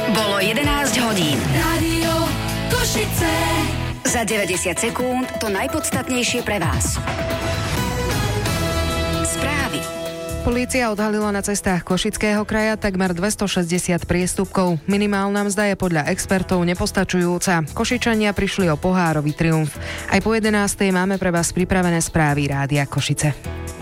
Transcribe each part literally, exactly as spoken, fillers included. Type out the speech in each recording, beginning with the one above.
Bolo jedenásť hodín. Rádio Košice. Za deväťdesiat sekúnd to najpodstatnejšie pre vás. Správy. Polícia odhalila na cestách Košického kraja takmer dvestošesťdesiat priestupkov. Minimálna mzda je podľa expertov nepostačujúca. Košičania prišli o pohárový triumf. Aj po jedenástej máme pre vás pripravené správy Rádia Košice.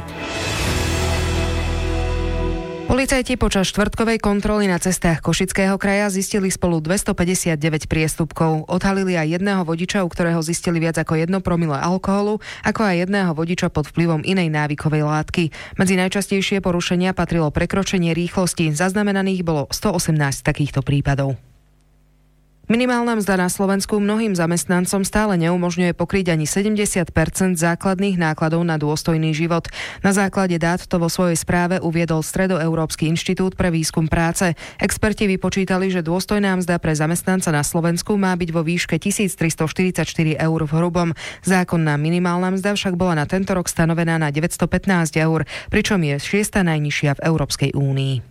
Policajti počas štvrtkovej kontroly na cestách Košického kraja zistili spolu dvestopäťdesiatdeväť priestupkov. Odhalili aj jedného vodiča, u ktorého zistili viac ako jedno promile alkoholu, ako aj jedného vodiča pod vplyvom inej návykovej látky. Medzi najčastejšie porušenia patrilo prekročenie rýchlosti. Zaznamenaných bolo stoosemnásť takýchto prípadov. Minimálna mzda na Slovensku mnohým zamestnancom stále neumožňuje pokryť ani sedemdesiat percent základných nákladov na dôstojný život. Na základe dát to vo svojej správe uviedol Stredoeurópsky inštitút pre výskum práce. Experti vypočítali, že dôstojná mzda pre zamestnanca na Slovensku má byť vo výške tisíctristoštyridsaťštyri eur v hrubom. Zákonná minimálna mzda však bola na tento rok stanovená na deväťstopätnásť eur, pričom je šiesta najnižšia v Európskej únii.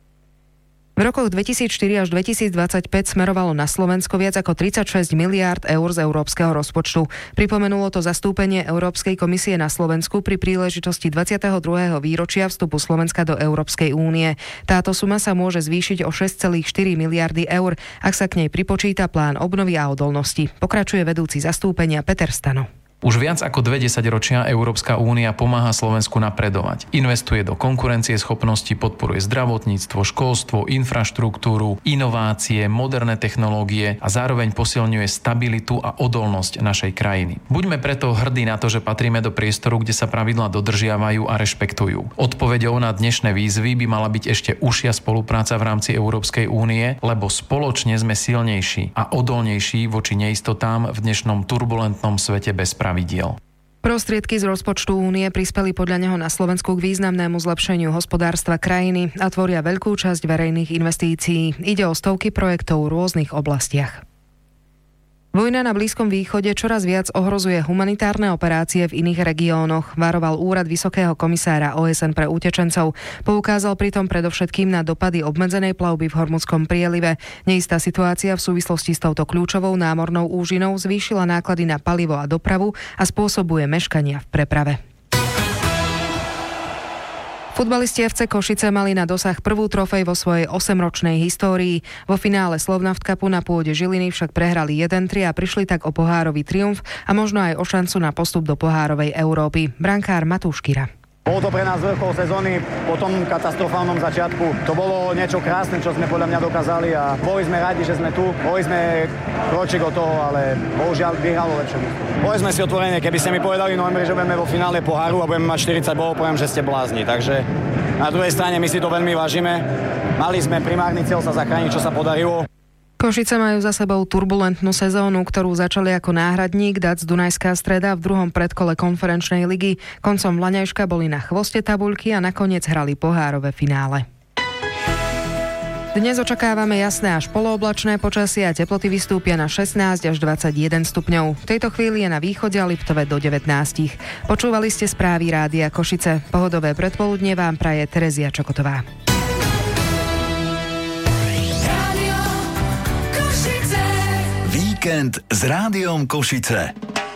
V rokoch dvetisícštyri až dvetisícdvadsaťpäť smerovalo na Slovensko viac ako tridsaťšesť miliárd eur z európskeho rozpočtu. Pripomenulo to zastúpenie Európskej komisie na Slovensku pri príležitosti dvadsiateho druhého výročia vstupu Slovenska do Európskej únie. Táto suma sa môže zvýšiť o šesť celá štyri miliardy eur, ak sa k nej pripočíta plán obnovy a odolnosti. Pokračuje vedúci zastúpenia Peter Stano. Už viac ako dve desaťročia Európska únia pomáha Slovensku napredovať. Investuje do konkurencieschopnosti, podporuje zdravotníctvo, školstvo, infraštruktúru, inovácie, moderné technológie a zároveň posilňuje stabilitu a odolnosť našej krajiny. Buďme preto hrdí na to, že patríme do priestoru, kde sa pravidlá dodržiavajú a rešpektujú. Odpoveďou na dnešné výzvy by mala byť ešte užšia spolupráca v rámci Európskej únie, lebo spoločne sme silnejší a odolnejší voči neistotám v dnešnom turbulentnom svete bez pravidiel. Prostriedky z rozpočtu únie prispeli podľa neho na Slovensku k významnému zlepšeniu hospodárstva krajiny a tvoria veľkú časť verejných investícií. Ide o stovky projektov v rôznych oblastiach. Vojna na Blízkom východe čoraz viac ohrozuje humanitárne operácie v iných regiónoch, varoval úrad Vysokého komisára ó es en pre utečencov. Poukázal pritom predovšetkým na dopady obmedzenej plavby v Hormudskom prielive. Neistá situácia v súvislosti s touto kľúčovou námornou úžinou zvýšila náklady na palivo a dopravu a spôsobuje meškania v preprave. Futbalisti ef cé Košice mali na dosah prvú trofej vo svojej osemročnej histórii. Vo finále Slovnaft Cupu na pôde Žiliny však prehrali jeden tri a prišli tak o pohárový triumf a možno aj o šancu na postup do pohárovej Európy. Brankár Matúš Kyra. Bolo to pre nás vrchol sezóny, po tom katastrofálnom začiatku. To bolo niečo krásne, čo sme podľa mňa dokázali a boli sme radi, že sme tu. Boli sme kročík od toho, ale bohužiaľ vyhralo lepšie. Boli sme si otvorene, keby ste mi povedali v novembri, že budeme vo finále poháru a budeme mať štyridsať bodov, poviem, že ste blázni. Takže na druhej strane my si to veľmi vážime. Mali sme primárny cieľ sa zachrániť, čo sa podarilo. Košice majú za sebou turbulentnú sezónu, ktorú začali ako náhradník dé á cé Dunajská Streda v druhom predkole konferenčnej ligy. Koncom vlaňajška boli na chvoste tabuľky a nakoniec hrali pohárové finále. Dnes očakávame jasné až polooblačné počasie a teploty vystúpia na šestnásť až dvadsaťjeden stupňov. V tejto chvíli je na východe a Liptove do devätnásť. Počúvali ste správy Rádia Košice. Pohodové predpoludnie vám praje Terezia Čokotová. Víkend s Rádiom Košice.